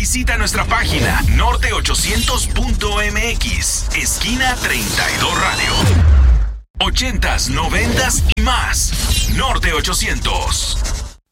Visita nuestra página norte800.mx, esquina 32 Radio. 80s, 90s y más. Norte 800.